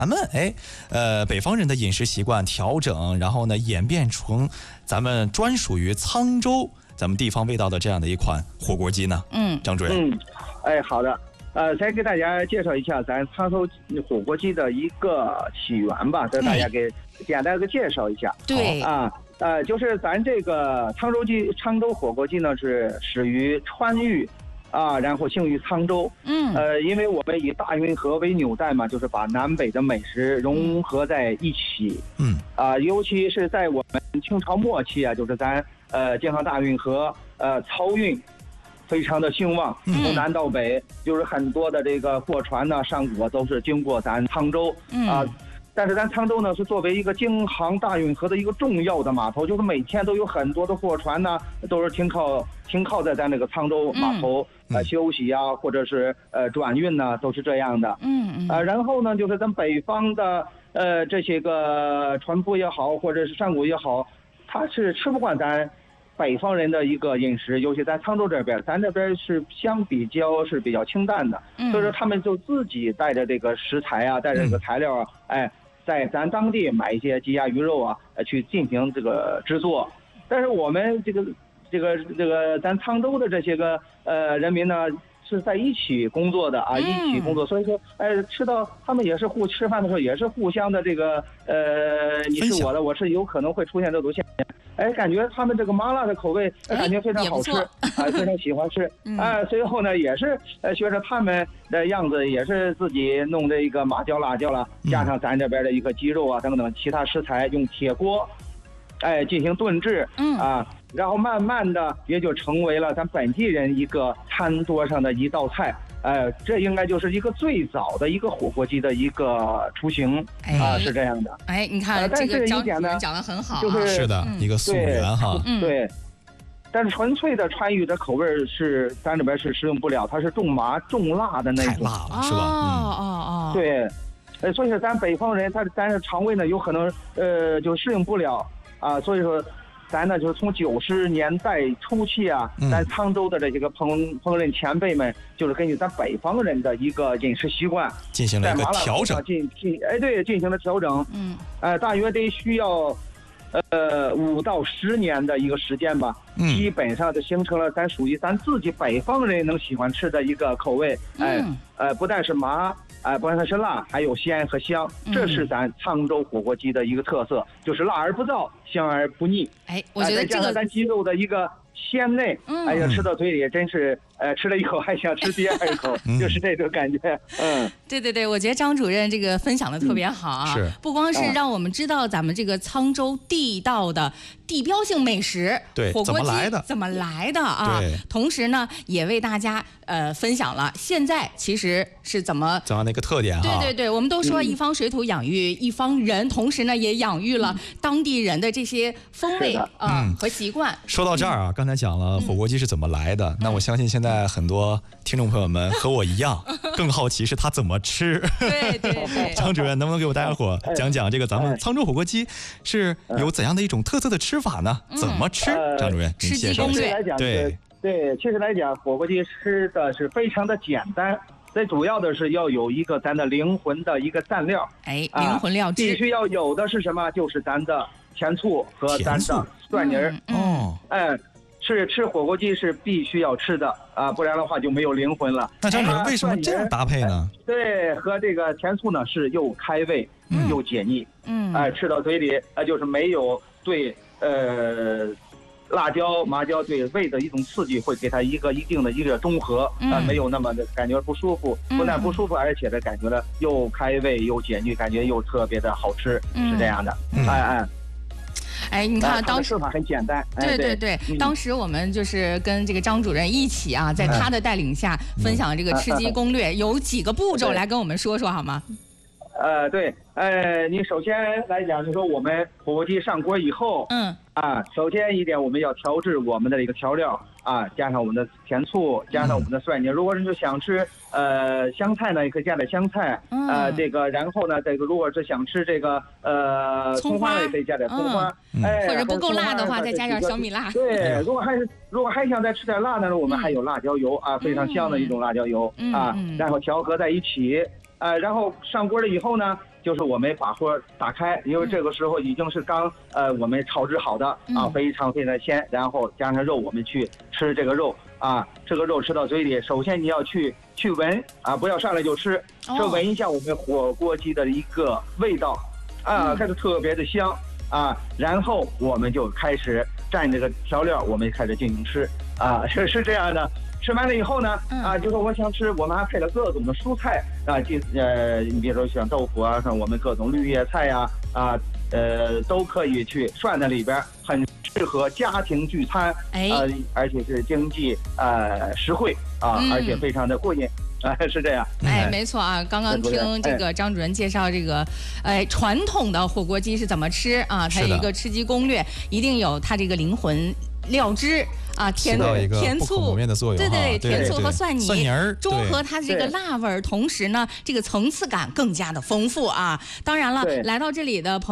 咱们北方人的饮食习惯调整，然后呢演变成咱们专属于沧州咱们地方味道的这样的一款火锅鸡呢？张主任。 好的。再给大家介绍一下咱沧州火锅鸡的一个起源吧，给大家给简单的介绍一下。 对就是咱这个沧州火锅鸡呢是始于川渝。然后兴于沧州。因为我们以大运河为纽带嘛，就是把南北的美食融合在一起。尤其是在我们清朝末期啊，就是咱京杭大运河漕运非常的兴旺，从南到北，就是很多的这个货船呢上果都是经过咱沧州。但是咱沧州呢是作为一个京杭大运河的一个重要的码头，就是每天都有很多的货船呢都是停靠在咱这个沧州码头休息啊，或者是转运呢，都是这样的。然后呢就是咱北方的这些个船夫也好，或者是上古也好，他是吃不惯咱北方人的一个饮食，尤其在沧州这边，咱这边是比较清淡的，所以说他们就自己带着这个食材啊，带着这个材料啊，在咱当地买一些鸡鸭鱼肉啊，去进行这个制作。但是我们这个咱沧州的这些个人民呢，是在一起工作的啊，一起工作，所以说吃到他们也是吃饭的时候也是互相的这个你是我的，我是有可能会出现这种现象。感觉他们这个麻辣的口味感觉非常好吃，非常喜欢吃。随后呢也是学着他们的样子，也是自己弄这一个麻椒辣椒了，加上咱这边的一个鸡肉啊等等其他食材，用铁锅进行炖制然后慢慢的也就成为了咱本地人一个餐桌上的一道菜。这应该就是一个最早的一个火锅鸡的一个雏形是这样的。 你看这个张主任讲得很好， 是的，一个溯源哈。 对，但是纯粹的川渝的口味是咱这边是食用不了，它是重麻重辣的那种， 太辣了是吧？ 对，所以说咱北方人咱的肠胃呢有可能就适应不了所以说咱呢就是从90年代初期咱沧州的这些个烹饪前辈们，就是根据咱北方人的一个饮食习惯进行了一个调整， 进行了调整。大约得需要5到10年的一个时间吧，基本上就形成了咱属于咱自己北方人能喜欢吃的一个口味。不但是麻。不但是辣，还有鲜和香，这是咱沧州火锅鸡的一个特色，就是辣而不燥，香而不腻。 我觉得这个咱鸡肉的一个鲜内，吃到嘴里真是吃了一口还想吃第二口，就是这种感觉。 对，我觉得张主任这个分享的特别好啊，不光是让我们知道咱们这个沧州地道的地标性美食，火锅鸡怎么来的啊，同时呢也为大家分享了现在其实是怎么样的一个特点哈。 对，我们都说一方水土养育一方人，同时呢也养育了当地人的这些风味和习惯。 说到这儿啊，刚才讲了火锅鸡是怎么来的，那我相信现在很多听众朋友们和我一样更好奇是它怎么吃。 对， 张主任能不能给我大家伙讲讲这个咱们沧州火锅鸡是有怎样的一种特色的吃法呢？怎么吃？张主任，您介绍一下。 对，其实来讲，火锅鸡吃的是非常的简单，最主要的是要有一个咱的灵魂的一个蘸料。 灵魂料汁必须要有的是什么？就是咱的甜醋和咱的蒜泥儿。吃火锅鸡是必须要吃的不然的话就没有灵魂了。 那张主任为什么这样搭配呢？ 对，和这个甜醋呢是又开胃又解腻。吃到嘴里就是没有对辣椒麻椒对胃的一种刺激，会给它一定的一个中和没有那么的感觉不舒服，不但不舒服，而且的感觉呢又开胃又解腻，感觉又特别的好吃，是这样的。 你看当时做法很简单。 对，当时我们就是跟这个张主任一起在他的带领下分享这个吃鸡攻略，有几个步骤来跟我们说说好吗？ 你首先来讲，就说我们火锅鸡上锅以后，首先一点我们要调制我们的一个调料加上我们的甜醋，加上我们的蒜泥。如果是想吃香菜呢，也可以加点香菜。这个然后呢，这个如果是想吃这个葱花，也可以加点葱花。 或者不够辣的话，再加点小米辣。 对，如果还想再吃点辣呢，我们还有辣椒油非常香的一种辣椒油然后调和在一起。然后上锅了以后呢， 就是我们把火打开，因为这个时候已经是刚我们炒制好的啊，非常非常鲜，然后加上肉，我们去吃这个肉啊，这个肉吃到嘴里，首先你要去闻啊，不要上来就吃，是闻一下我们火锅鸡的一个味道啊，开始特别的香啊，然后我们就开始蘸这个调料，我们开始进行吃啊，是这样的。吃完了以后呢，就是我想吃，我们还配了各种的蔬菜啊，你比如说像豆腐啊，像我们各种绿叶菜呀，都可以去涮在里边，很适合家庭聚餐，而且是经济实惠啊，而且非常的过瘾。是这样， 没错啊。刚刚听这个张主任介绍这个，传统的火锅鸡是怎么吃啊？它有一个吃鸡攻略，一定有它这个灵魂料汁啊，甜醋，对，甜醋和蒜泥中和它这个辣味儿，同时呢，这个层次感更加的丰富啊。当然了，来到这里的朋友